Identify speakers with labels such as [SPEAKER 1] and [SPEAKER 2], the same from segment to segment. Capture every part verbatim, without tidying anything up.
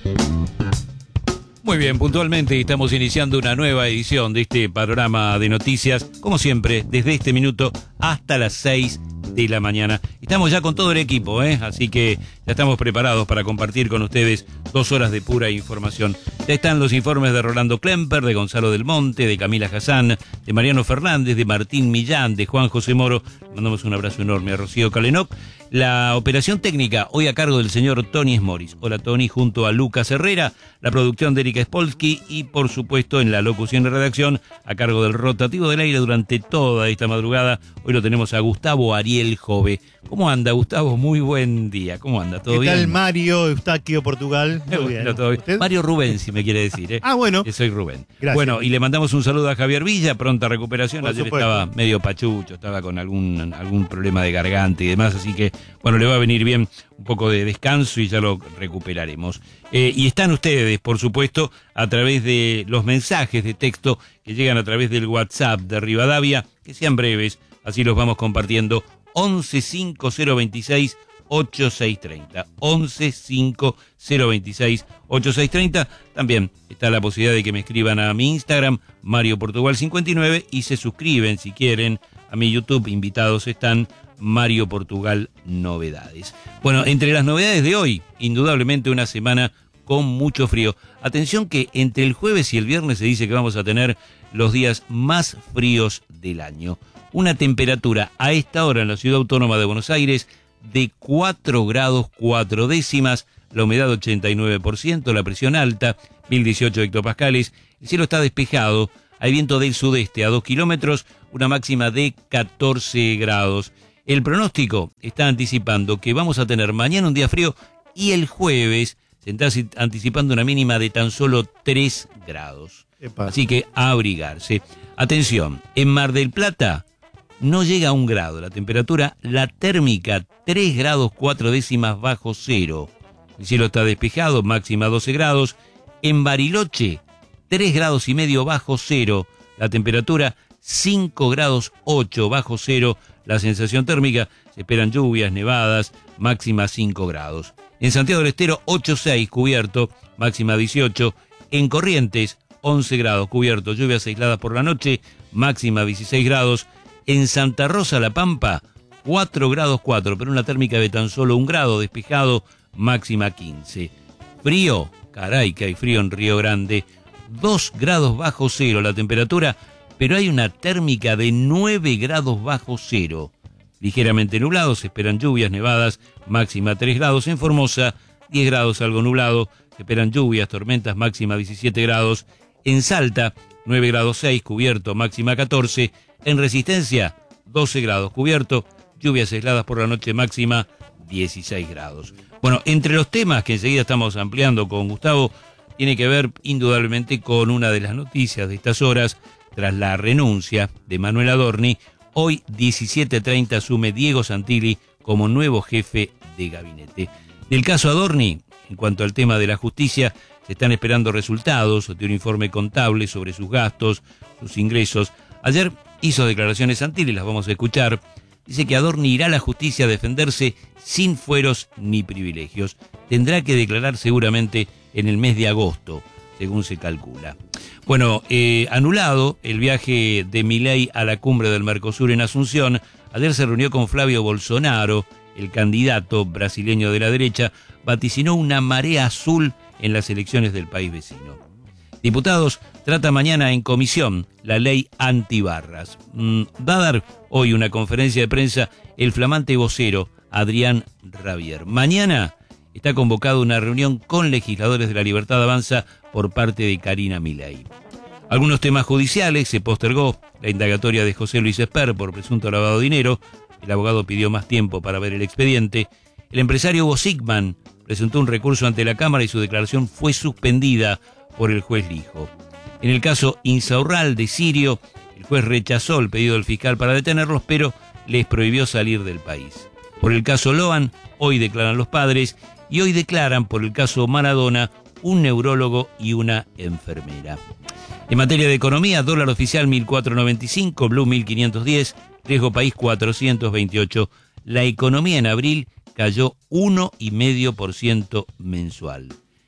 [SPEAKER 1] Muy bien, puntualmente estamos iniciando una nueva edición de este panorama de noticias, como siempre, desde este minuto hasta las seis de la mañana. Estamos ya con todo el equipo, ¿eh? Así que ya estamos preparados para compartir con ustedes dos horas de pura información. Ya están los informes de Rolando Klemper, de Gonzalo del Monte, de Camila Hassan, de Mariano Fernández, de Martín Millán, de Juan José Moro. Mandamos un abrazo enorme a Rocío Calenoc. La operación técnica hoy a cargo del señor Tony Smoris. Hola Tony, junto a Lucas Herrera, la producción de Erika Spolsky y por supuesto en la locución de redacción a cargo del rotativo del aire durante toda esta madrugada. Hoy lo tenemos a Gustavo Ariel Jove. ¿Cómo anda, Gustavo? Muy buen día. ¿Cómo anda? ¿Todo
[SPEAKER 2] ¿Qué
[SPEAKER 1] bien?
[SPEAKER 2] ¿Qué tal, Mario Eustaquio, Portugal? Muy
[SPEAKER 1] Bueno,
[SPEAKER 2] bien.
[SPEAKER 1] todo bien. Mario Rubén, si me quiere decir. ¿eh?
[SPEAKER 2] Ah, bueno.
[SPEAKER 1] Que soy Rubén.
[SPEAKER 2] Gracias.
[SPEAKER 1] Bueno, y le mandamos un saludo a Javier Villa, pronta recuperación.
[SPEAKER 2] Por
[SPEAKER 1] Ayer
[SPEAKER 2] supuesto.
[SPEAKER 1] estaba medio pachucho, estaba con algún, algún problema de garganta y demás, así que, bueno, le va a venir bien un poco de descanso y ya lo recuperaremos. Eh, y están ustedes, por supuesto, a través de los mensajes de texto que llegan a través del WhatsApp de Rivadavia, que sean breves, así los vamos compartiendo. once cinco cero veintiséis ochenta y seis treinta. once cinco cero veintiséis ochenta y seis treinta. También está la posibilidad de que me escriban a mi Instagram, Mario Portugal cincuenta y nueve, y se suscriben si quieren a mi YouTube. Invitados están Mario Portugal Novedades. Bueno, entre las novedades de hoy, indudablemente una semana con mucho frío. Atención que entre el jueves y el viernes se dice que vamos a tener los días más fríos del año. Una temperatura a esta hora en la ciudad autónoma de Buenos Aires de cuatro grados cuatro décimas, la humedad ochenta y nueve por ciento, la presión alta, mil dieciocho hectopascales, el cielo está despejado, hay viento del sudeste a dos kilómetros, una máxima de catorce grados. El pronóstico está anticipando que vamos a tener mañana un día frío y el jueves se está anticipando una mínima de tan solo tres grados.
[SPEAKER 2] Epa.
[SPEAKER 1] Así que a abrigarse. Atención, en Mar del Plata no llega a un grado la temperatura, la térmica tres grados cuatro décimas bajo cero. El cielo está despejado, máxima doce grados. En Bariloche, tres grados y medio bajo cero. La temperatura cinco grados ocho bajo cero. La sensación térmica, se esperan lluvias, nevadas, máxima cinco grados. En Santiago del Estero, ocho seis cubierto, máxima dieciocho. En Corrientes, once grados cubierto, lluvias aisladas por la noche, máxima dieciséis grados. En Santa Rosa, La Pampa, cuatro grados cuatro, pero una térmica de tan solo un grado, despejado, máxima quince. Frío, caray que hay frío en Río Grande, dos grados bajo cero la temperatura, pero hay una térmica de nueve grados bajo cero. Ligeramente nublado, se esperan lluvias, nevadas, máxima tres grados. En Formosa, diez grados algo nublado, se esperan lluvias, tormentas, máxima diecisiete grados. En Salta, nueve grados seis, cubierto, máxima catorce. En Resistencia, doce grados cubierto, lluvias aisladas por la noche, máxima dieciséis grados. Bueno, entre los temas que enseguida estamos ampliando con Gustavo, tiene que ver indudablemente con una de las noticias de estas horas. Tras la renuncia de Manuel Adorni, hoy diecisiete treinta asume Diego Santilli como nuevo jefe de gabinete. Del caso Adorni, en cuanto al tema de la justicia, se están esperando resultados de un informe contable sobre sus gastos, sus ingresos. Ayer hizo declaraciones Santilli, las vamos a escuchar. Dice que Adorni irá a la justicia a defenderse sin fueros ni privilegios. Tendrá que declarar seguramente en el mes de agosto, según se calcula. Bueno, eh, anulado el viaje de Milei a la cumbre del Mercosur en Asunción. Ayer se reunió con Flavio Bolsonaro, el candidato brasileño de la derecha, vaticinó una marea azul en las elecciones del país vecino. Diputados trata mañana en comisión la ley antibarras. Mm, va a dar hoy una conferencia de prensa el flamante vocero Adrián Rabier. Mañana está convocada una reunión con legisladores de la Libertad Avanza por parte de Karina Milei. Algunos temas judiciales, se postergó la indagatoria de José Luis Esper por presunto lavado de dinero. El abogado pidió más tiempo para ver el expediente. El empresario Hugo Sigman presentó un recurso ante la Cámara y su declaración fue suspendida por el juez Lijo. En el caso Insaurral de Sirio, el juez rechazó el pedido del fiscal para detenerlos, pero les prohibió salir del país. Por el caso Loan, hoy declaran los padres, y hoy declaran por el caso Maradona un neurólogo y una enfermera. En materia de economía, dólar oficial mil cuatrocientos noventa y cinco, blue mil quinientos diez, riesgo país cuatrocientos veintiocho. La economía en abril cayó uno coma cinco por ciento mensual.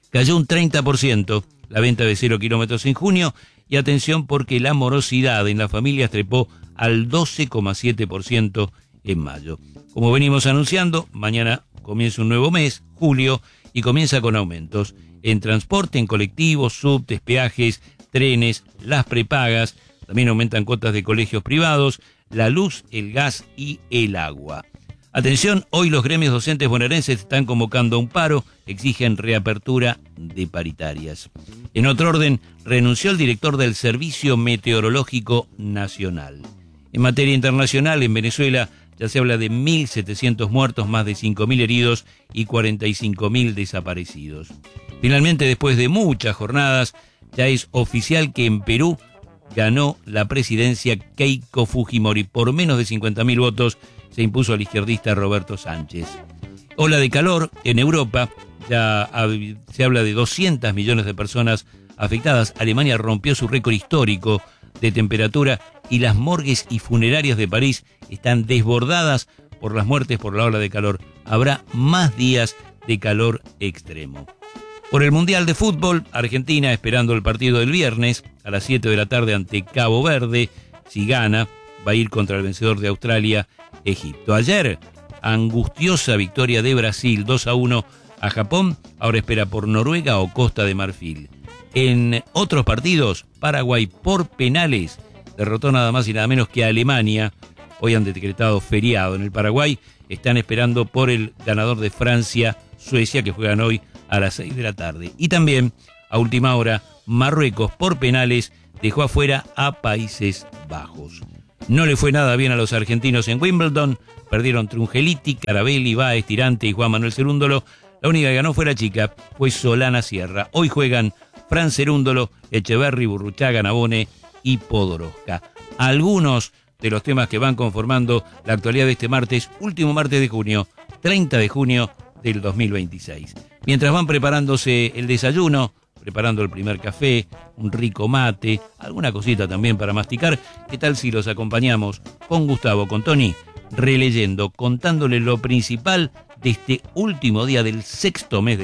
[SPEAKER 1] Cayó un treinta por ciento la venta de cero kilómetros en junio y atención porque la morosidad en las familias trepó al doce coma siete por ciento en mayo. Como venimos anunciando, mañana comienza un nuevo mes, julio, y comienza con aumentos en transporte, en colectivos, subtes, peajes, trenes, las prepagas. También aumentan cuotas de colegios privados, la luz, el gas y el agua. Atención, hoy los gremios docentes bonaerenses están convocando a un paro, exigen reapertura de paritarias. En otro orden, renunció el director del Servicio Meteorológico Nacional. En materia internacional, en Venezuela ya se habla de mil setecientos muertos, más de cinco mil heridos y cuarenta y cinco mil desaparecidos. Finalmente, después de muchas jornadas, ya es oficial que en Perú ganó la presidencia Keiko Fujimori. Por menos de cincuenta mil votos se impuso al izquierdista Roberto Sánchez. Ola de calor en Europa, ya se habla de doscientos millones de personas afectadas. Alemania rompió su récord histórico de temperatura y las morgues y funerarias de París están desbordadas por las muertes por la ola de calor. Habrá más días de calor extremo. Por el Mundial de Fútbol, Argentina esperando el partido del viernes a las siete de la tarde ante Cabo Verde. Si gana, va a ir contra el vencedor de Australia, Egipto. Ayer, angustiosa victoria de Brasil dos a uno a Japón. Ahora espera por Noruega o Costa de Marfil. En otros partidos, Paraguay por penales derrotó nada más y nada menos que a Alemania. Hoy han decretado feriado en el Paraguay. Están esperando por el ganador de Francia-Suecia, que juegan hoy a las seis de la tarde. Y también, a última hora, Marruecos por penales dejó afuera a Países Bajos. No le fue nada bien a los argentinos en Wimbledon. Perdieron Trungeliti, Carabelli, Báez, Tirante y Juan Manuel Cerúndolo. La única que ganó fue la chica, fue Solana Sierra. Hoy juegan Fran Cerúndolo, Echeverri, Burruchaga, Nabone y Podoroska. Algunos de los temas que van conformando la actualidad de este martes, último martes de junio, treinta de junio del dos mil veintiséis. Mientras van preparándose el desayuno, preparando el primer café, un rico mate, alguna cosita también para masticar, ¿qué tal si los acompañamos con Gustavo, con Tony, releyendo, contándole lo principal de este último día del sexto mes del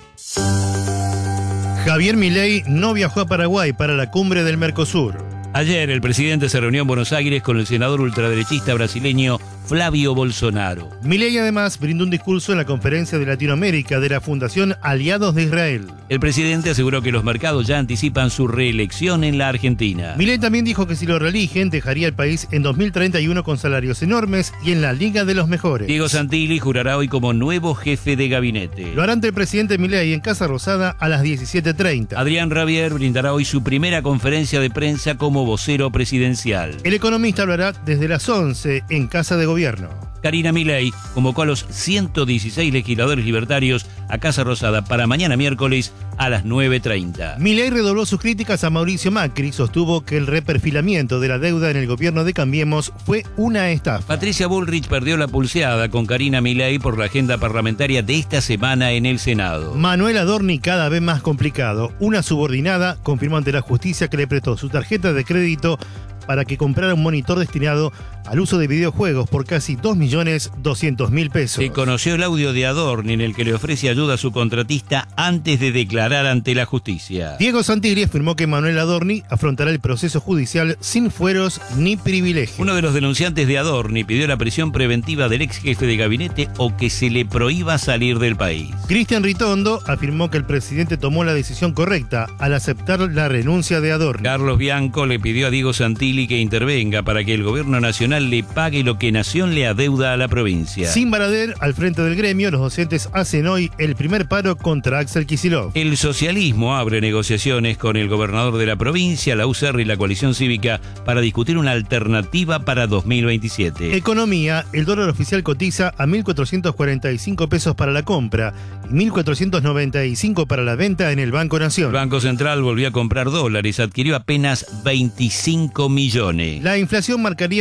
[SPEAKER 1] año?
[SPEAKER 2] Javier Milei no viajó a Paraguay para la cumbre del Mercosur.
[SPEAKER 1] Ayer el presidente se reunió en Buenos Aires con el senador ultraderechista brasileño Flavio Bolsonaro.
[SPEAKER 2] Milei además brindó un discurso en la conferencia de Latinoamérica de la Fundación Aliados de Israel.
[SPEAKER 1] El presidente aseguró que los mercados ya anticipan su reelección en la Argentina.
[SPEAKER 2] Milei también dijo que si lo reeligen dejaría el país en dos mil treinta y uno con salarios enormes y en la Liga de los Mejores.
[SPEAKER 1] Diego Santilli jurará hoy como nuevo jefe de gabinete.
[SPEAKER 2] Lo hará ante el presidente Milei en Casa Rosada a las diecisiete treinta.
[SPEAKER 1] Adrián Rabier brindará hoy su primera conferencia de prensa como vocero presidencial.
[SPEAKER 2] El economista hablará desde las once en Casa de Gobierno.
[SPEAKER 1] Karina Milei convocó a los ciento dieciséis legisladores libertarios a Casa Rosada para mañana miércoles a las nueve treinta.
[SPEAKER 2] Milei redobló sus críticas a Mauricio Macri, sostuvo que el reperfilamiento de la deuda en el gobierno de Cambiemos fue una estafa.
[SPEAKER 1] Patricia Bullrich perdió la pulseada con Karina Milei por la agenda parlamentaria de esta semana en el Senado.
[SPEAKER 2] Manuel Adorni cada vez más complicado. Una subordinada confirmó ante la justicia que le prestó su tarjeta de crédito para que comprara un monitor destinado al uso de videojuegos por casi dos millones doscientos mil pesos.
[SPEAKER 1] Se conoció el audio de Adorni en el que le ofrece ayuda a su contratista antes de declarar ante la justicia.
[SPEAKER 2] Diego Santilli afirmó que Manuel Adorni afrontará el proceso judicial sin fueros ni privilegios.
[SPEAKER 1] Uno de los denunciantes de Adorni pidió la prisión preventiva del ex jefe de gabinete o que se le prohíba salir del país.
[SPEAKER 2] Cristian Ritondo afirmó que el presidente tomó la decisión correcta al aceptar la renuncia de Adorni.
[SPEAKER 1] Carlos Bianco le pidió a Diego Santilli que intervenga para que el gobierno nacional le pague lo que Nación le adeuda a la provincia.
[SPEAKER 2] Sin Barader, al frente del gremio, los docentes hacen hoy el primer paro contra Axel Kicillof.
[SPEAKER 1] El socialismo abre negociaciones con el gobernador de la provincia, la U C R y la coalición cívica para discutir una alternativa para dos mil veintisiete.
[SPEAKER 2] Economía, el dólar oficial cotiza a mil cuatrocientos cuarenta y cinco pesos para la compra y mil cuatrocientos noventa y cinco para la venta en el Banco Nación.
[SPEAKER 1] El Banco Central volvió a comprar dólares, adquirió apenas veinticinco millones.
[SPEAKER 2] La inflación marcaría otra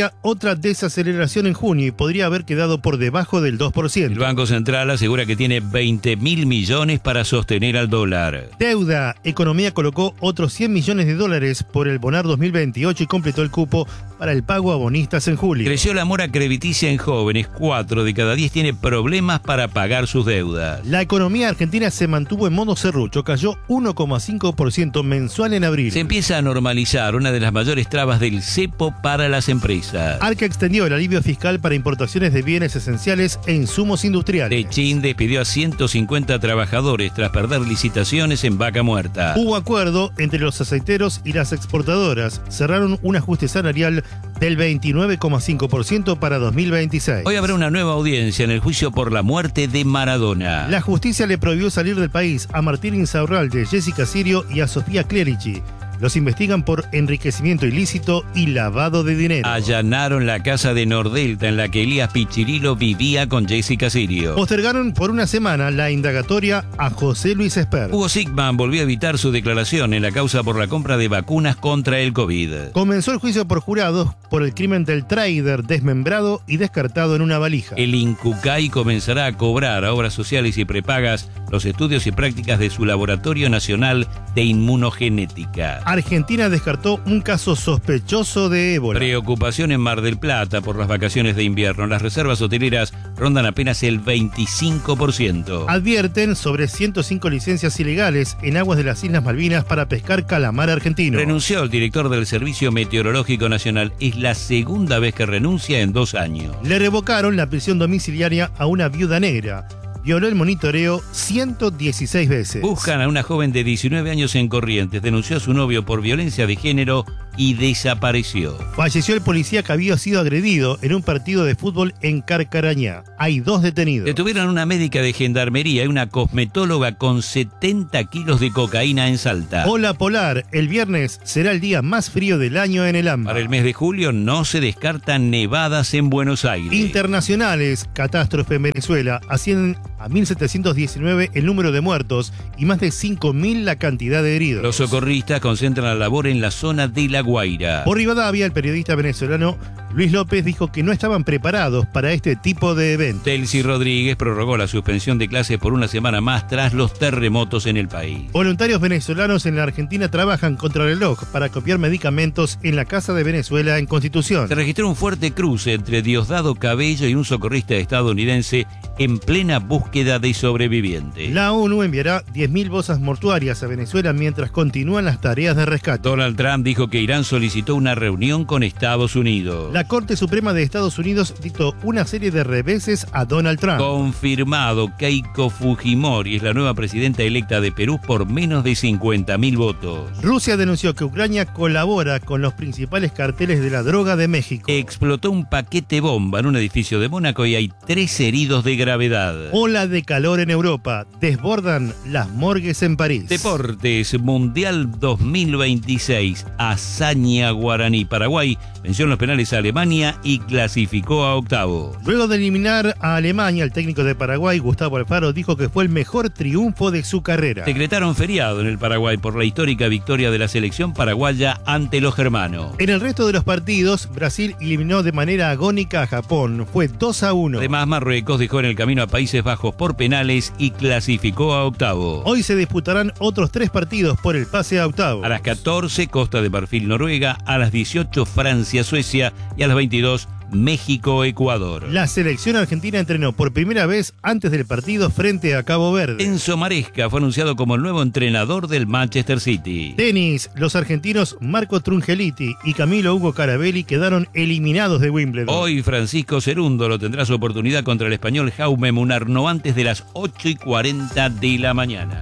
[SPEAKER 2] muestra desaceleración en junio y podría haber quedado por debajo del dos por ciento.
[SPEAKER 1] El Banco Central asegura que tiene veinte mil millones para sostener al dólar.
[SPEAKER 2] Deuda. Economía colocó otros cien millones de dólares por el Bonar dos mil veintiocho y completó el cupo para el pago a bonistas en julio.
[SPEAKER 1] Creció la mora crediticia en jóvenes. Cuatro de cada diez tiene problemas para pagar sus deudas.
[SPEAKER 2] La economía argentina se mantuvo en modo serrucho, cayó uno coma cinco por ciento mensual en abril.
[SPEAKER 1] Se empieza a normalizar una de las mayores trabas del cepo para las empresas.
[SPEAKER 2] Arca extendió el alivio fiscal para importaciones de bienes esenciales e insumos industriales.
[SPEAKER 1] Techin despidió a ciento cincuenta trabajadores tras perder licitaciones en Vaca Muerta.
[SPEAKER 2] Hubo acuerdo entre los aceiteros y las exportadoras. Cerraron un ajuste salarial del veintinueve coma cinco por ciento para dos mil veintiséis.
[SPEAKER 1] Hoy habrá una nueva audiencia en el juicio por la muerte de Maradona.
[SPEAKER 2] La justicia le prohibió salir del país a Martín Insaurralde, Jessica Sirio y a Sofía Clerici. Los investigan por enriquecimiento ilícito y lavado de dinero.
[SPEAKER 1] Allanaron la casa de Nordelta en la que Elías Pichirilo vivía con Jessica Sirio.
[SPEAKER 2] Postergaron por una semana la indagatoria a José Luis Esper.
[SPEAKER 1] Hugo Sigman volvió a evitar su declaración en la causa por la compra de vacunas contra el COVID.
[SPEAKER 2] Comenzó el juicio por jurados por el crimen del trader desmembrado y descartado en una valija.
[SPEAKER 1] El INCUCAI comenzará a cobrar a obras sociales y prepagas los estudios y prácticas de su Laboratorio Nacional de Inmunogenética.
[SPEAKER 2] Argentina descartó un caso sospechoso de ébola.
[SPEAKER 1] Preocupación en Mar del Plata por las vacaciones de invierno. Las reservas hoteleras rondan apenas el veinticinco por ciento.
[SPEAKER 2] Advierten sobre ciento cinco licencias ilegales en aguas de las Islas Malvinas para pescar calamar argentino.
[SPEAKER 1] Renunció el director del Servicio Meteorológico Nacional. Es la segunda vez que renuncia en dos años.
[SPEAKER 2] Le revocaron la prisión domiciliaria a una viuda negra. Violó el monitoreo ciento dieciséis veces.
[SPEAKER 1] Buscan a una joven de diecinueve años en Corrientes. Denunció a su novio por violencia de género y desapareció.
[SPEAKER 2] Falleció el policía que había sido agredido en un partido de fútbol en Carcarañá. Hay dos detenidos.
[SPEAKER 1] Detuvieron a una médica de gendarmería y una cosmetóloga con setenta kilos de cocaína en Salta.
[SPEAKER 2] Ola polar. El viernes será el día más frío del año en el AMBA.
[SPEAKER 1] Para el mes de julio no se descartan nevadas en Buenos Aires.
[SPEAKER 2] Internacionales. Catástrofe en Venezuela. Ascienden a mil setecientos diecinueve el número de muertos y más de cinco mil la cantidad de heridos.
[SPEAKER 1] Los socorristas concentran la labor en la zona de La Guaira.
[SPEAKER 2] Por Rivadavia, el periodista venezolano Luis López dijo que no estaban preparados para este tipo de eventos.
[SPEAKER 1] Telsi Rodríguez prorrogó la suspensión de clases por una semana más tras los terremotos en el país.
[SPEAKER 2] Voluntarios venezolanos en la Argentina trabajan contra el reloj para copiar medicamentos en la Casa de Venezuela en Constitución.
[SPEAKER 1] Se registró un fuerte cruce entre Diosdado Cabello y un socorrista estadounidense en plena búsqueda de sobrevivientes.
[SPEAKER 2] La ONU enviará diez mil bolsas mortuarias a Venezuela mientras continúan las tareas de rescate.
[SPEAKER 1] Donald Trump dijo que Irán solicitó una reunión con Estados Unidos.
[SPEAKER 2] La Corte Suprema de Estados Unidos dictó una serie de reveses a Donald Trump.
[SPEAKER 1] Confirmado, Keiko Fujimori es la nueva presidenta electa de Perú por menos de cincuenta mil votos.
[SPEAKER 2] Rusia denunció que Ucrania colabora con los principales carteles de la droga de México.
[SPEAKER 1] Explotó un paquete bomba en un edificio de Mónaco y hay tres heridos de gravedad.
[SPEAKER 2] Ola de calor en Europa. Desbordan las morgues en París.
[SPEAKER 1] Deportes, Mundial dos mil veintiséis. Hazaña Guaraní. Paraguay venció en los penales a Alemania y clasificó a octavo.
[SPEAKER 2] Luego de eliminar a Alemania, el técnico de Paraguay, Gustavo Alfaro, dijo que fue el mejor triunfo de su carrera.
[SPEAKER 1] Decretaron feriado en el Paraguay por la histórica victoria de la selección paraguaya ante los germanos.
[SPEAKER 2] En el resto de los partidos, Brasil eliminó de manera agónica a Japón. Fue dos a uno.
[SPEAKER 1] Además, Marruecos dejó en el camino a Países Bajos por penales y clasificó a octavo.
[SPEAKER 2] Hoy se disputarán otros tres partidos por el pase a octavo.
[SPEAKER 1] A las catorce, Costa de Marfil, Noruega. A las dieciocho, Francia, Suecia. Y a las veintidós, México, Ecuador.
[SPEAKER 2] La selección argentina entrenó por primera vez antes del partido frente a Cabo Verde.
[SPEAKER 1] Enzo Maresca fue anunciado como el nuevo entrenador del Manchester City.
[SPEAKER 2] Tenis, los argentinos Marco Trungeliti y Camilo Hugo Carabelli quedaron eliminados de Wimbledon.
[SPEAKER 1] Hoy Francisco Cerúndolo tendrá su oportunidad contra el español Jaume Munar no antes de las ocho y cuarenta de la mañana.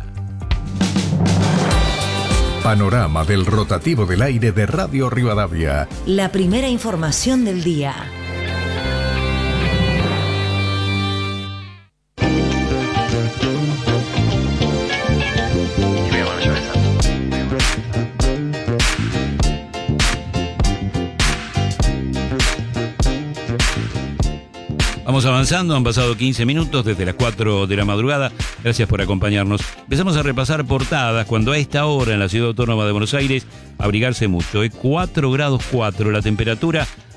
[SPEAKER 3] Panorama del rotativo del aire de Radio Rivadavia.
[SPEAKER 4] La primera información del día.
[SPEAKER 1] Vamos avanzando, han pasado quince minutos desde las cuatro de la madrugada. Gracias por acompañarnos. Empezamos a repasar portadas cuando a esta hora en la Ciudad Autónoma de Buenos Aires abrigarse mucho. ¿eh? cuatro grados cuatro la temperatura.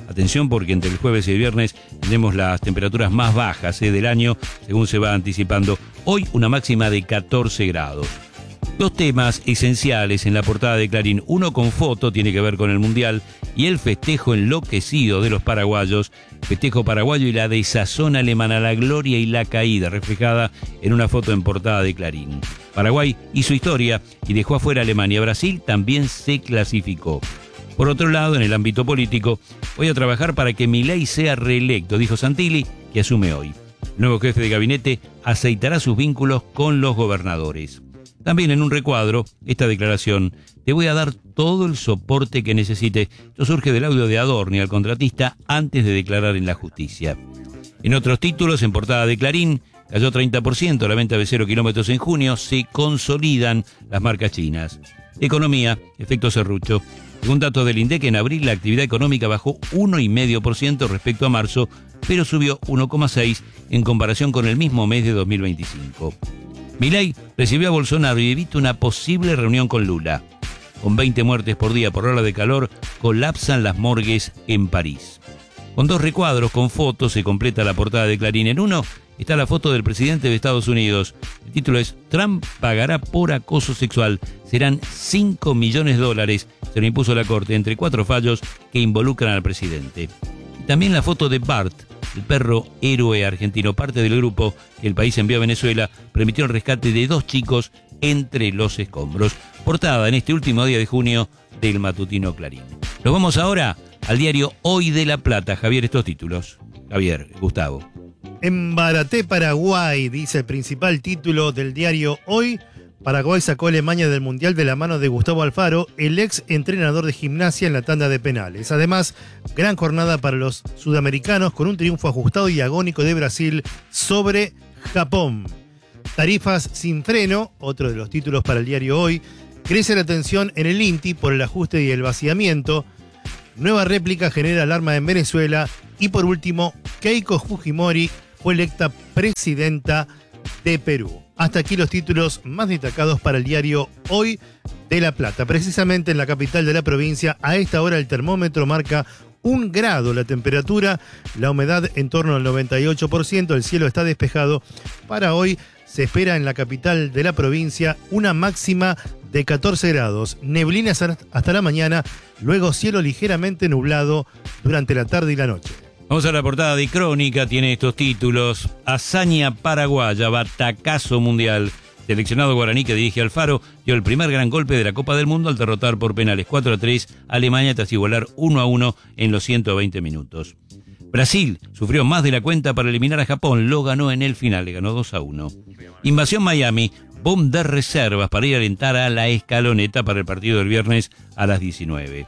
[SPEAKER 1] Atención porque entre el jueves y el viernes tendremos las temperaturas más bajas eh, del año, según se va anticipando. Hoy una máxima de catorce grados. Dos temas esenciales en la portada de Clarín. Uno con foto, tiene que ver con el Mundial, y el festejo enloquecido de los paraguayos. Festejo paraguayo y la desazón alemana, la gloria y la caída, reflejada en una foto en portada de Clarín. Paraguay hizo historia y dejó afuera a Alemania. Brasil también se clasificó. Por otro lado, en el ámbito político, voy a trabajar para que Milei sea reelecto, dijo Santilli, que asume hoy. El nuevo jefe de gabinete aceitará sus vínculos con los gobernadores. También en un recuadro, esta declaración: te voy a dar todo el soporte que necesites. Esto surge del audio de Adorni al contratista antes de declarar en la justicia. En otros títulos, en portada de Clarín, cayó treinta por ciento la venta de cero kilómetros en junio, se consolidan las marcas chinas. Economía, efecto serrucho. Según datos del INDEC, en abril la actividad económica bajó uno coma cinco por ciento respecto a marzo, pero subió uno coma seis por ciento en comparación con el mismo mes de dos mil veinticinco. Milei recibió a Bolsonaro y evita una posible reunión con Lula. Con veinte muertes por día por ola de calor, colapsan las morgues en París. Con dos recuadros con fotos se completa la portada de Clarín. En uno está la foto del presidente de Estados Unidos. El título es: Trump pagará por acoso sexual. Serán cinco millones de dólares. Se lo impuso la Corte entre cuatro fallos que involucran al presidente. Y también la foto de Bart, el perro héroe argentino, parte del grupo que el país envió a Venezuela, permitió el rescate de dos chicos entre los escombros. Portada en este último día de junio del matutino Clarín. Nos vamos ahora al diario Hoy de La Plata. Javier, estos títulos. Javier, Gustavo.
[SPEAKER 2] Embaraté Paraguay, dice el principal título del diario Hoy. Paraguay sacó a Alemania del Mundial de la mano de Gustavo Alfaro, el ex entrenador de Gimnasia, en la tanda de penales. Además, gran jornada para los sudamericanos con un triunfo ajustado y agónico de Brasil sobre Japón. Tarifas sin freno, otro de los títulos para el diario Hoy. Crece la tensión en el INTI por el ajuste y el vaciamiento. Nueva réplica genera alarma en Venezuela. Y por último, Keiko Fujimori fue electa presidenta de Perú. Hasta aquí los títulos más destacados para el diario Hoy de La Plata. Precisamente en la capital de la provincia, a esta hora el termómetro marca un grado la temperatura, la humedad en torno al noventa y ocho por ciento, el cielo está despejado. Para hoy se espera en la capital de la provincia una máxima de catorce grados, neblinas hasta la mañana, luego cielo ligeramente nublado durante la tarde y la noche.
[SPEAKER 1] Vamos a la portada de Crónica, tiene estos títulos: hazaña paraguaya, batacazo mundial. Seleccionado guaraní que dirige Alfaro dio el primer gran golpe de la Copa del Mundo al derrotar por penales cuatro a tres a Alemania tras igualar uno a uno en los ciento veinte minutos. Brasil sufrió más de la cuenta para eliminar a Japón, lo ganó en el final, le ganó dos a uno. Invasión Miami, boom de reservas para ir a alentar a la Escaloneta para el partido del viernes a las diecinueve.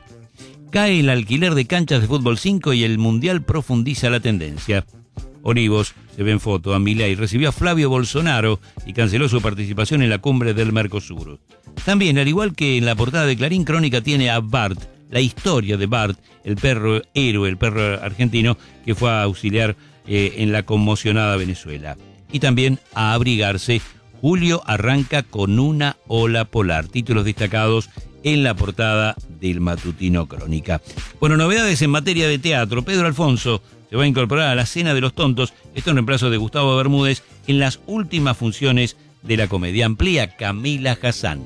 [SPEAKER 1] Cae el alquiler de canchas de fútbol cinco y el Mundial profundiza la tendencia. Olivos, se ve en foto, a Milei recibió a Flavio Bolsonaro y canceló su participación en la cumbre del Mercosur. También, al igual que en la portada de Clarín, Crónica tiene a Bart, la historia de Bart, el perro héroe, el perro argentino que fue a auxiliar eh, en la conmocionada Venezuela. Y también a abrigarse. Julio arranca con una ola polar. Títulos destacados en la portada del matutino Crónica. Bueno, novedades en materia de teatro. Pedro Alfonso se va a incorporar a la Cena de los Tontos, esto en reemplazo de Gustavo Bermúdez, en las últimas funciones de la comedia. Amplía Camila Hassan.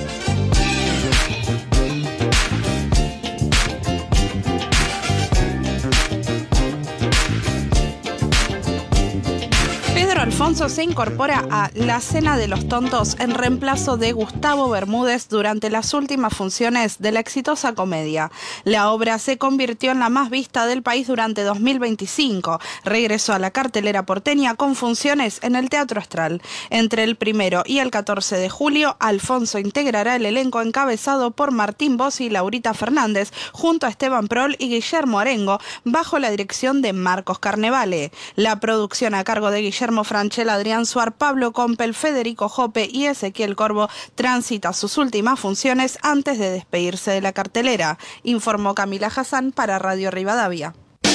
[SPEAKER 5] Alfonso se incorpora a La Cena de los Tontos en reemplazo de Gustavo Bermúdez durante las últimas funciones de la exitosa comedia. La obra se convirtió en la más vista del país durante dos mil veinticinco. Regresó a la cartelera porteña con funciones en el Teatro Astral. Entre el primero y el catorce de julio, Alfonso integrará el elenco encabezado por Martín Bossi y Laurita Fernández, junto a Esteban Prol y Guillermo Arengo, bajo la dirección de Marcos Carnevale. La producción a cargo de Guillermo Franchella, Adrián Suar, Pablo Compel, Federico Jope y Ezequiel Corvo transita sus últimas funciones antes de despedirse de la cartelera, informó Camila Hassan para Radio Rivadavia.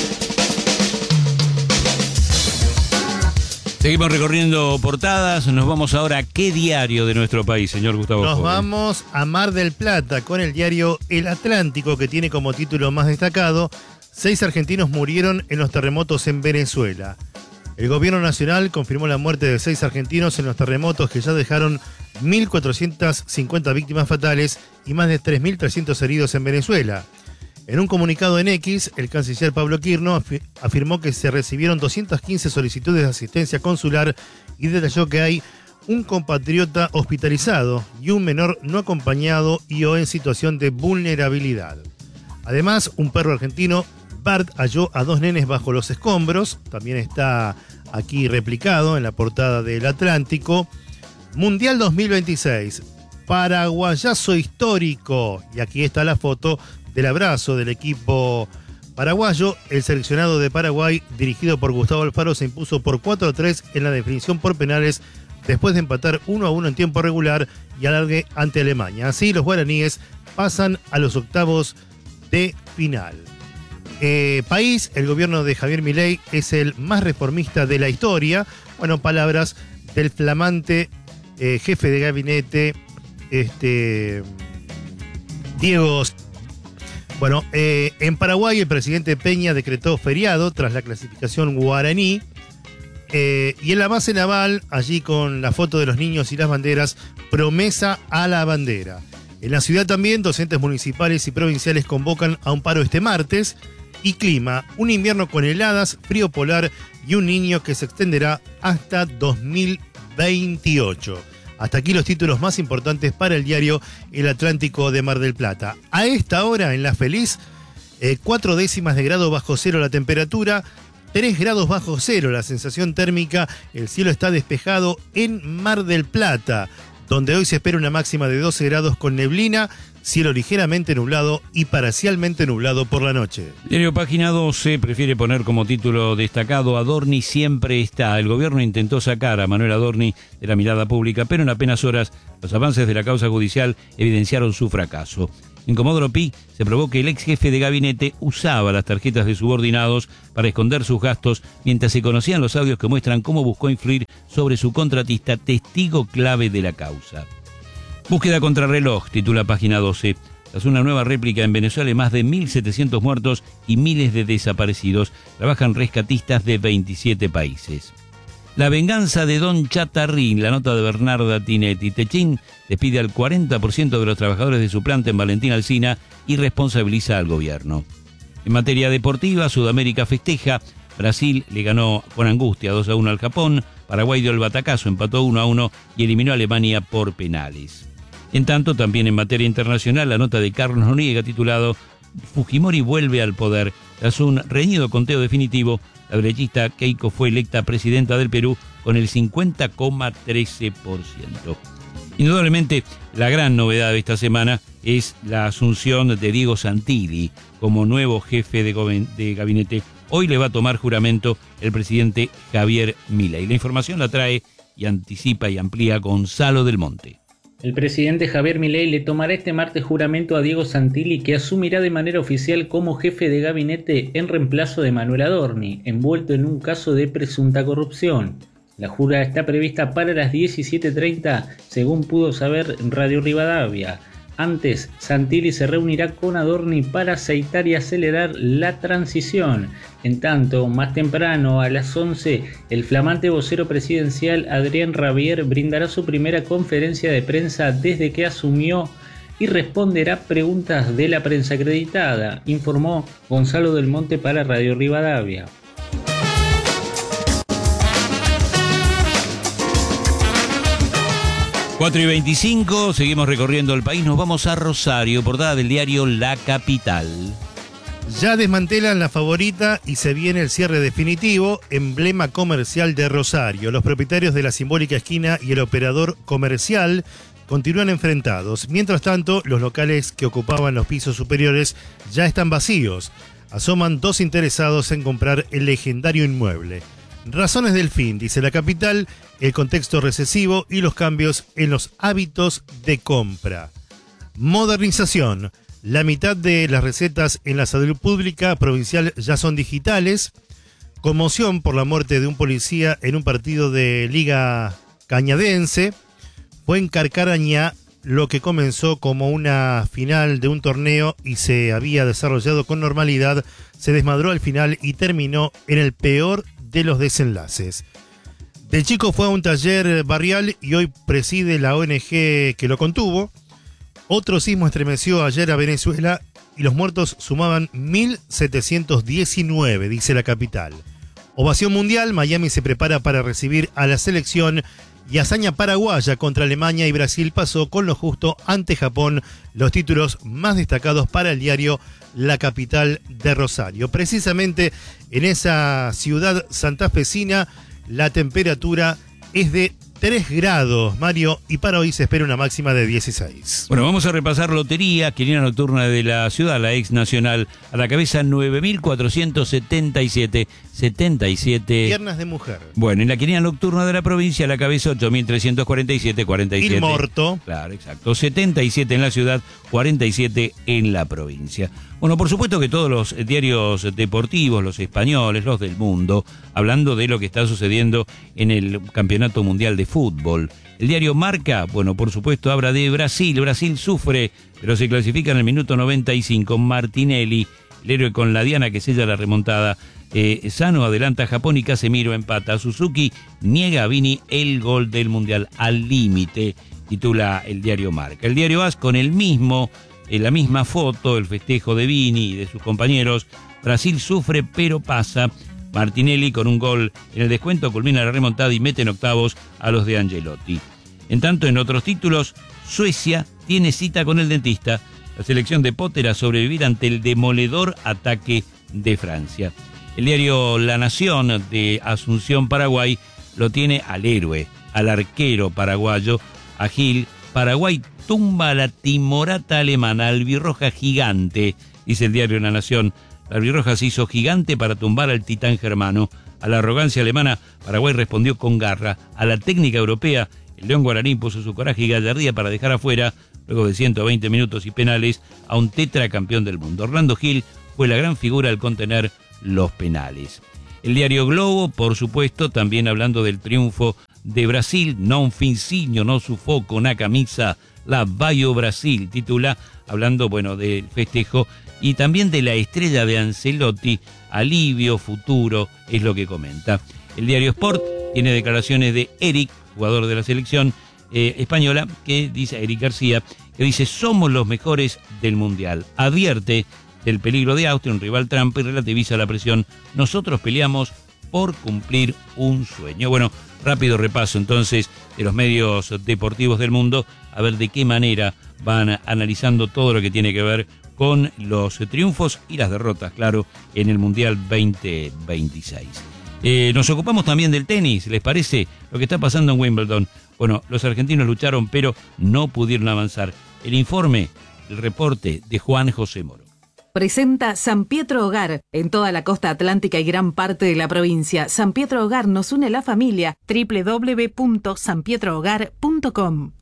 [SPEAKER 1] Seguimos recorriendo portadas, nos vamos ahora a qué diario de nuestro país, señor Gustavo
[SPEAKER 2] Nos
[SPEAKER 1] Joven.
[SPEAKER 2] vamos a Mar del Plata con el diario El Atlántico, que tiene como título más destacado: Seis argentinos murieron en los terremotos en Venezuela. El gobierno nacional confirmó la muerte de seis argentinos en los terremotos que ya dejaron mil cuatrocientas cincuenta víctimas fatales y más de tres mil trescientos heridos en Venezuela. En un comunicado en X, el canciller Pablo Quirno afirmó que se recibieron doscientas quince solicitudes de asistencia consular y detalló que hay un compatriota hospitalizado y un menor no acompañado y o en situación de vulnerabilidad. Además, un perro argentino, Bart, halló a dos nenes bajo los escombros. También está aquí replicado en la portada del Atlántico. Mundial dos mil veintiséis, paraguayazo histórico. Y aquí está la foto del abrazo del equipo paraguayo. El seleccionado de Paraguay, dirigido por Gustavo Alfaro, se impuso por cuatro a tres en la definición por penales después de empatar uno a uno en tiempo regular y alargue ante Alemania. Así, los guaraníes pasan a los octavos de final. Eh, país, el gobierno de Javier Milei es el más reformista de la historia. Bueno, palabras del flamante eh, jefe de gabinete, este, Diego. Bueno, eh, en Paraguay el presidente Peña decretó feriado tras la clasificación guaraní. Eh, y en la base naval, allí con la foto de los niños y las banderas, promesa a la bandera. En la ciudad también, docentes municipales y provinciales convocan a un paro este martes. Y clima, un invierno con heladas, frío polar y un niño que se extenderá hasta dos mil veintiocho. Hasta aquí los títulos más importantes para el diario El Atlántico de Mar del Plata. A esta hora, en La Feliz, eh, cuatro décimas de grado bajo cero la temperatura, tres grados bajo cero la sensación térmica, el cielo está despejado en Mar del Plata, donde hoy se espera una máxima de doce grados con neblina, cielo ligeramente nublado y parcialmente nublado por la noche.
[SPEAKER 1] Diario Página doce prefiere poner como título destacado: Adorni siempre está. El gobierno intentó sacar a Manuel Adorni de la mirada pública, pero en apenas horas los avances de la causa judicial evidenciaron su fracaso. En Comodoro Pi se probó que el ex jefe de gabinete usaba las tarjetas de subordinados para esconder sus gastos, mientras se conocían los audios que muestran cómo buscó influir sobre su contratista, testigo clave de la causa. Búsqueda contrarreloj, titula Página doce. Tras una nueva réplica en Venezuela, más de mil setecientos muertos y miles de desaparecidos, trabajan rescatistas de veintisiete países. La venganza de Don Chatarrín, la nota de Bernarda Tinetti. Techín despide al cuarenta por ciento de los trabajadores de su planta en Valentín Alsina y responsabiliza al gobierno. En materia deportiva, Sudamérica festeja. Brasil le ganó con angustia dos a uno al Japón. Paraguay dio el batacazo, empató uno a uno y eliminó a Alemania por penales. En tanto, también en materia internacional, la nota de Carlos Noriega titulado Fujimori vuelve al poder. Tras un reñido conteo definitivo, la derechista Keiko fue electa presidenta del Perú con el cincuenta coma trece por ciento. Indudablemente, la gran novedad de esta semana es la asunción de Diego Santilli como nuevo jefe de, de gabinete. Hoy le va a tomar juramento el presidente Javier Milei. La información la trae y anticipa y amplía Gonzalo del Monte.
[SPEAKER 6] El presidente Javier Milei le tomará este martes juramento a Diego Santilli, que asumirá de manera oficial como jefe de gabinete en reemplazo de Manuel Adorni, envuelto en un caso de presunta corrupción. La jura está prevista para las diecisiete treinta, según pudo saber Radio Rivadavia. Antes, Santilli se reunirá con Adorni para aceitar y acelerar la transición. En tanto, más temprano, a las once, el flamante vocero presidencial Adrián Rabier brindará su primera conferencia de prensa desde que asumió y responderá preguntas de la prensa acreditada, informó Gonzalo del Monte para Radio Rivadavia.
[SPEAKER 1] cuatro y veinticinco, seguimos recorriendo el país, nos vamos a Rosario, portada del diario La Capital.
[SPEAKER 2] Ya desmantelan La Favorita y se viene el cierre definitivo, emblema comercial de Rosario. Los propietarios de la simbólica esquina y el operador comercial continúan enfrentados. Mientras tanto, los locales que ocupaban los pisos superiores ya están vacíos. Asoman dos interesados en comprar el legendario inmueble. Razones del fin, dice La Capital, el contexto recesivo y los cambios en los hábitos de compra. Modernización. La mitad de las recetas en la salud pública provincial ya son digitales. Conmoción por la muerte de un policía en un partido de Liga Cañadense. Fue en Carcarañá lo que comenzó como una final de un torneo y se había desarrollado con normalidad, se desmadró al final y terminó en el peor de los desenlaces. El chico fue a un taller barrial y hoy preside la O N G que lo contuvo. Otro sismo estremeció ayer a Venezuela y los muertos sumaban mil setecientos diecinueve, dice la capital. Ovación mundial, Miami se prepara para recibir a la selección y hazaña paraguaya contra Alemania y Brasil pasó con lo justo ante Japón, los títulos más destacados para el diario La Capital de Rosario. Precisamente en esa ciudad santafesina la temperatura es de tres grados, Mario, y para hoy se espera una máxima de dieciséis.
[SPEAKER 1] Bueno, vamos a repasar lotería, quiniela nocturna de la ciudad, la ex nacional, a la cabeza nueve mil cuatrocientos setenta y siete, setenta y siete.
[SPEAKER 2] Piernas de mujer.
[SPEAKER 1] Bueno, en la quiniela nocturna de la provincia, a la cabeza ocho mil trescientos cuarenta y siete, cuarenta y siete.
[SPEAKER 2] Il morto.
[SPEAKER 1] Claro, exacto. setenta y siete en la ciudad, cuarenta y siete en la provincia. Bueno, por supuesto que todos los diarios deportivos, los españoles, los del mundo, hablando de lo que está sucediendo en el Campeonato Mundial de Fútbol. El diario Marca, bueno, por supuesto, habla de Brasil. Brasil sufre, pero se clasifica en el minuto noventa y cinco. Martinelli, el héroe con la diana que sella la remontada. Eh, Sano adelanta a Japón y Casemiro empata. Suzuki niega a Vini el gol del Mundial al límite, titula el diario Marca. El diario A S con el mismo... En la misma foto, el festejo de Vini y de sus compañeros. Brasil sufre pero pasa. Martinelli con un gol en el descuento culmina la remontada y mete en octavos a los de Angelotti. En tanto, en otros títulos, Suecia tiene cita con el dentista. La selección de Potter a sobrevivir ante el demoledor ataque de Francia. El diario La Nación de Asunción, Paraguay, lo tiene al héroe, al arquero paraguayo, a Gil. Paraguay tumba a la timorata alemana, albirroja gigante, dice el diario La Nación. La albirroja se hizo gigante para tumbar al titán germano. A la arrogancia alemana, Paraguay respondió con garra. A la técnica europea, el León Guaraní puso su coraje y gallardía para dejar afuera, luego de ciento veinte minutos y penales, a un tetracampeón del mundo. Orlando Gil fue la gran figura al contener los penales. El diario Globo, por supuesto, también hablando del triunfo de Brasil, non fincinho, no sufoco, una camisa, la Bayo Brasil, titula, hablando, bueno, del festejo y también de la estrella de Ancelotti, alivio futuro, es lo que comenta. El diario Sport tiene declaraciones de Eric, jugador de la selección eh, española, que dice, Eric García, que dice, somos los mejores del Mundial. Advierte del peligro de Austria, un rival trampa, y relativiza la presión. Nosotros peleamos por cumplir un sueño. Bueno, rápido repaso entonces de los medios deportivos del mundo, a ver de qué manera van analizando todo lo que tiene que ver con los triunfos y las derrotas, claro, en el Mundial veinte veintiséis. Eh, nos ocupamos también del tenis, ¿les parece? Lo que está pasando en Wimbledon. Bueno, los argentinos lucharon, pero no pudieron avanzar. El informe, el reporte de Juan José Moro.
[SPEAKER 7] Presenta San Pietro Hogar, en toda la costa atlántica y gran parte de la provincia. San Pietro Hogar nos une la familia. doble u doble u doble u punto san pietro hogar punto com.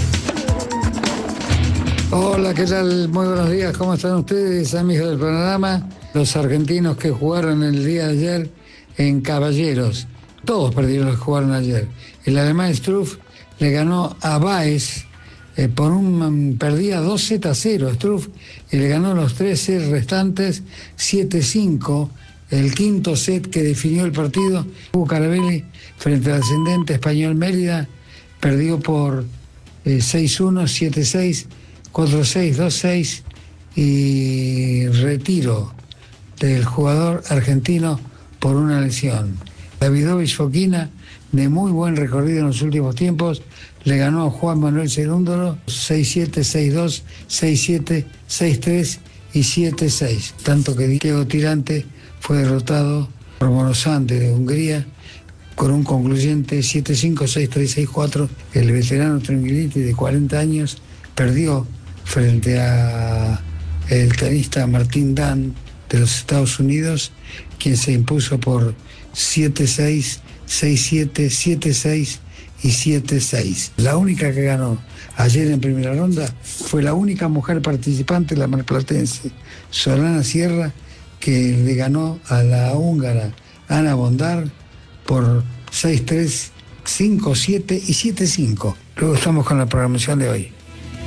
[SPEAKER 8] Hola, ¿qué tal? Muy buenos días, ¿cómo están ustedes, amigos del panorama? Los argentinos que jugaron el día de ayer en Caballeros, todos perdieron los que jugaron ayer. El alemán Struff le ganó a Baez, Eh, por un perdía dos sets a cero Struff y le ganó los tres sets restantes siete cinco. El quinto set que definió el partido, Hugo Carabelli frente al ascendente español Mérida, perdió por eh, seis uno, siete seis, cuatro seis, dos seis y retiro del jugador argentino por una lesión. Davidovich Fokina, de muy buen recorrido en los últimos tiempos, le ganó a Juan Manuel Cerúndolo seis siete, seis dos, seis siete, seis tres y siete seis. Tanto que Diego Tirante fue derrotado por Morosante de Hungría con un concluyente siete cinco, seis tres, seis cuatro. El veterano Tranquility de cuarenta años perdió frente a el tenista Martín Dan de los Estados Unidos, quien se impuso por siete seis, seis siete, siete seis y siete seis. La única que ganó ayer en primera ronda fue la única mujer participante, la marplatense Solana Sierra, que le ganó a la húngara Ana Bondar por seis tres, cinco siete y siete cinco. Luego estamos con la programación de hoy.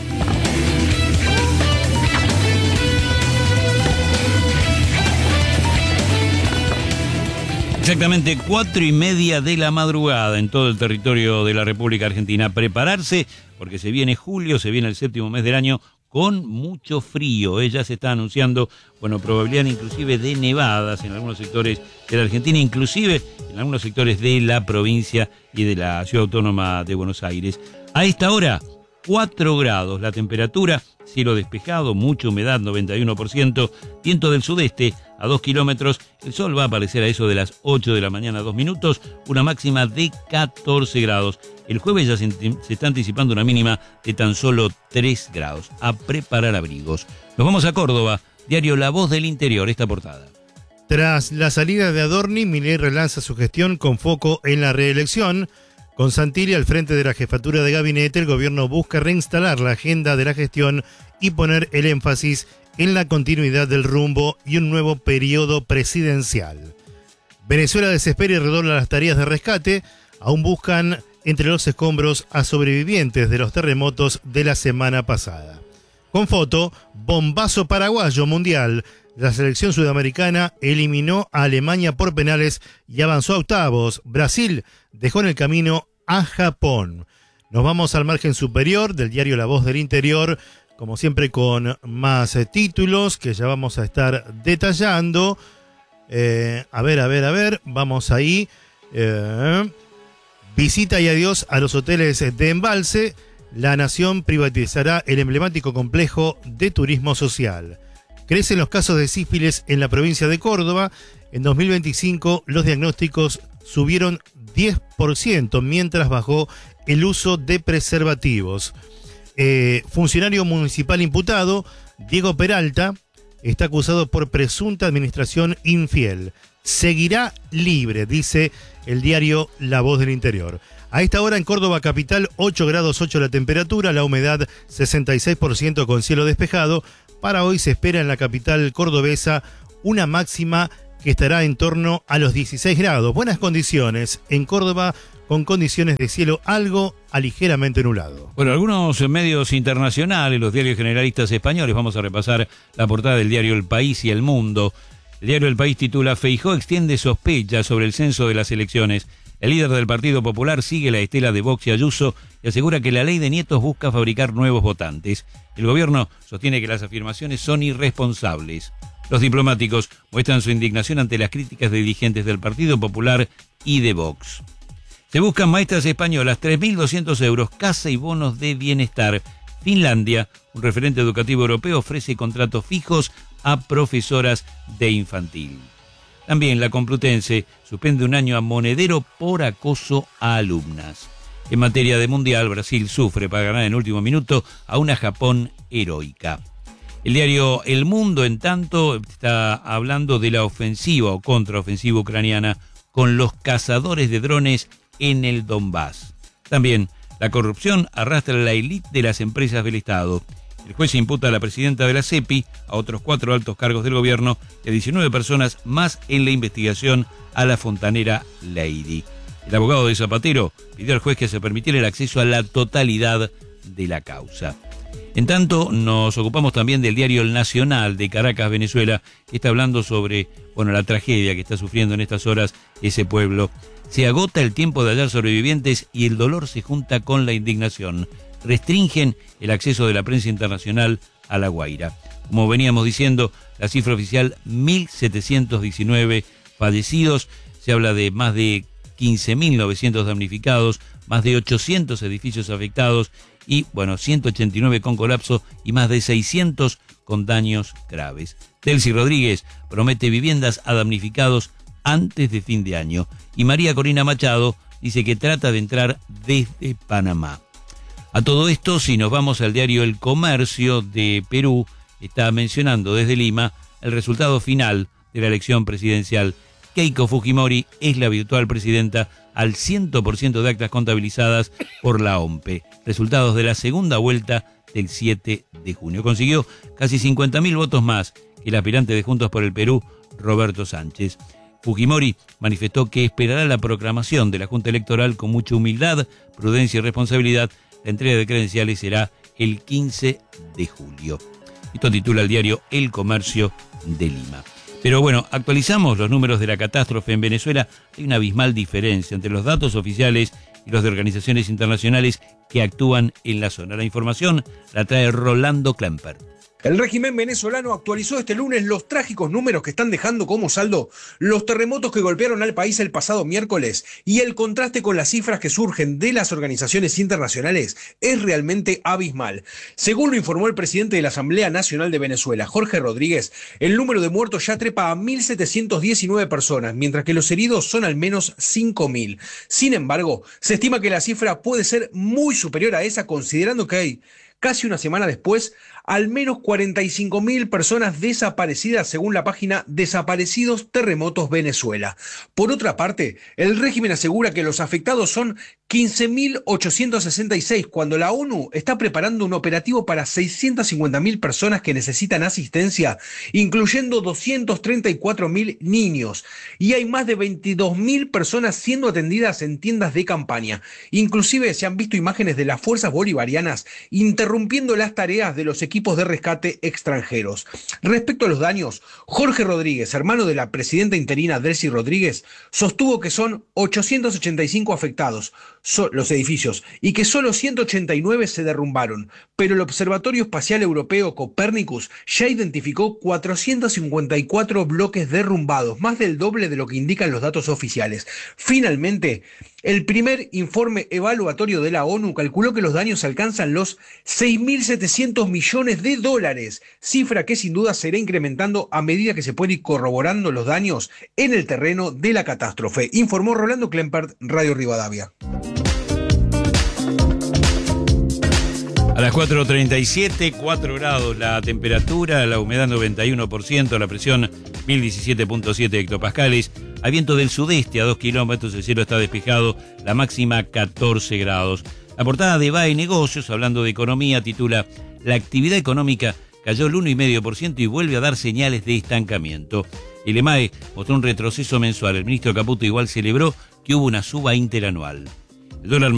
[SPEAKER 1] Exactamente cuatro y media de la madrugada en todo el territorio de la República Argentina. Prepararse porque se viene julio, se viene el séptimo mes del año con mucho frío. Ya se está anunciando, bueno, probabilidad inclusive de nevadas en algunos sectores de la Argentina, inclusive en algunos sectores de la provincia y de la ciudad autónoma de Buenos Aires. A esta hora, cuatro grados la temperatura, cielo despejado, mucha humedad, noventa y uno por ciento, viento del sudeste a dos kilómetros, el sol va a aparecer a eso de las ocho de la mañana, dos minutos, una máxima de catorce grados. El jueves ya se, se está anticipando una mínima de tan solo tres grados. A preparar abrigos. Nos vamos a Córdoba, diario La Voz del Interior, esta portada.
[SPEAKER 2] Tras la salida de Adorni, Milei relanza su gestión con foco en la reelección. Con Santilli al frente de la jefatura de gabinete, el gobierno busca reinstalar la agenda de la gestión y poner el énfasis en la continuidad del rumbo y un nuevo periodo presidencial. Venezuela desespera y redobla las tareas de rescate. Aún buscan entre los escombros a sobrevivientes de los terremotos de la semana pasada. Con foto, bombazo paraguayo mundial. La selección sudamericana eliminó a Alemania por penales y avanzó a octavos. Brasil dejó en el camino a Japón. Nos vamos al margen superior del diario La Voz del Interior, como siempre con más eh, títulos que ya vamos a estar detallando. Eh, a ver, a ver, a ver, vamos ahí. Eh, visita y adiós a los hoteles de embalse. La Nación privatizará el emblemático complejo de turismo social. Crecen los casos de sífilis en la provincia de Córdoba. En dos mil veinticinco los diagnósticos subieron diez por ciento, mientras bajó el uso de preservativos. Eh, funcionario municipal imputado, Diego Peralta, está acusado por presunta administración infiel. Seguirá libre, dice el diario La Voz del Interior. A esta hora en Córdoba capital, ocho grados ocho la temperatura, la humedad sesenta y seis por ciento con cielo despejado. Para hoy se espera en la capital cordobesa una máxima que estará en torno a los dieciséis grados. Buenas condiciones en Córdoba, con condiciones de cielo algo a ligeramente nublado.
[SPEAKER 1] Bueno, algunos medios internacionales, los diarios generalistas españoles, vamos a repasar la portada del diario El País y El Mundo. El diario El País titula: Feijóo extiende sospechas sobre el censo de las elecciones. El líder del Partido Popular sigue la estela de Vox y Ayuso y asegura que la ley de nietos busca fabricar nuevos votantes. El gobierno sostiene que las afirmaciones son irresponsables. Los diplomáticos muestran su indignación ante las críticas de dirigentes del Partido Popular y de Vox. Se buscan maestras españolas, tres mil doscientos euros, casa y bonos de bienestar. Finlandia, un referente educativo europeo, ofrece contratos fijos a profesoras de infantil. También la Complutense suspende un año a Monedero por acoso a alumnas. En materia de mundial, Brasil sufre para ganar en último minuto a una Japón heroica. El diario El Mundo, en tanto, está hablando de la ofensiva o contraofensiva ucraniana con los cazadores de drones en el Donbass. También, la corrupción arrastra a la élite de las empresas del Estado. El juez imputa a la presidenta de la CEPI, a otros cuatro altos cargos del gobierno y a diecinueve personas más en la investigación a la fontanera Lady. El abogado de Zapatero pidió al juez que se permitiera el acceso a la totalidad de la causa. En tanto, nos ocupamos también del diario El Nacional de Caracas, Venezuela, que está hablando sobre, bueno, la tragedia que está sufriendo en estas horas ese pueblo. Se agota el tiempo de hallar sobrevivientes y el dolor se junta con la indignación. Restringen el acceso de la prensa internacional a La Guaira. Como veníamos diciendo, la cifra oficial, mil setecientos diecinueve fallecidos. Se habla de más de quince mil novecientos damnificados, más de ochocientos edificios afectados y, bueno, ciento ochenta y nueve con colapso y más de seiscientos con daños graves. Delcy Rodríguez promete viviendas a damnificados antes de fin de año. Y María Corina Machado dice que trata de entrar desde Panamá. A todo esto, si nos vamos al diario El Comercio de Perú, está mencionando desde Lima el resultado final de la elección presidencial. Keiko Fujimori es la virtual presidenta al cien por ciento de actas contabilizadas por la O M P E. Resultados de la segunda vuelta del siete de junio. Consiguió casi cincuenta mil votos más que el aspirante de Juntos por el Perú, Roberto Sánchez. Fujimori manifestó que esperará la proclamación de la Junta Electoral con mucha humildad, prudencia y responsabilidad. La entrega de credenciales será el quince de julio. Esto titula el diario El Comercio de Lima. Pero bueno, actualizamos los números de la catástrofe en Venezuela. Hay una abismal diferencia entre los datos oficiales y los de organizaciones internacionales que actúan en la zona. La información la trae Rolando Klemper.
[SPEAKER 9] El régimen venezolano actualizó este lunes los trágicos números que están dejando como saldo los terremotos que golpearon al país el pasado miércoles, y el contraste con las cifras que surgen de las organizaciones internacionales es realmente abismal. Según lo informó el presidente de la Asamblea Nacional de Venezuela, Jorge Rodríguez, el número de muertos ya trepa a mil setecientas diecinueve personas, mientras que los heridos son al menos cinco mil. Sin embargo, se estima que la cifra puede ser muy superior a esa, considerando que hay, casi una semana después, al menos cuarenta y cinco mil personas desaparecidas, según la página Desaparecidos Terremotos Venezuela. Por otra parte, el régimen asegura que los afectados son quince mil ochocientos sesenta y seis, cuando la ONU está preparando un operativo para seiscientas cincuenta mil personas que necesitan asistencia, incluyendo doscientos treinta y cuatro mil niños. Y hay más de veintidós mil personas siendo atendidas en tiendas de campaña. Inclusive se han visto imágenes de las fuerzas bolivarianas interrumpiendo las tareas de los equipos de rescate extranjeros. Respecto a los daños, Jorge Rodríguez, hermano de la presidenta interina Delcy Rodríguez, sostuvo que son ochocientos ochenta y cinco afectados so, los edificios y que solo ciento ochenta y nueve se derrumbaron, pero el Observatorio Espacial Europeo Copernicus ya identificó cuatrocientos cincuenta y cuatro bloques derrumbados, más del doble de lo que indican los datos oficiales. Finalmente, el primer informe evaluatorio de la ONU calculó que los daños alcanzan los seis mil setecientos millones de dólares, cifra que sin duda se irá incrementando a medida que se pueden ir corroborando los daños en el terreno de la catástrofe, informó Rolando Klempert, Radio Rivadavia.
[SPEAKER 1] A las cuatro treinta y siete, cuatro grados la temperatura, la humedad noventa y uno por ciento, la presión mil diecisiete punto siete hectopascales, hay viento del sudeste a dos kilómetros, el cielo está despejado, la máxima catorce grados. La portada de B A E Negocios, hablando de economía, titula: La actividad económica cayó el uno coma cinco por ciento y vuelve a dar señales de estancamiento. El E M A E mostró un retroceso mensual. El ministro Caputo igual celebró que hubo una suba interanual. El dólar